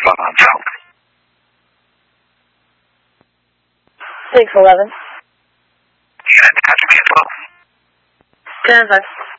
response. 611. Yeah, attach me as well. 10-5.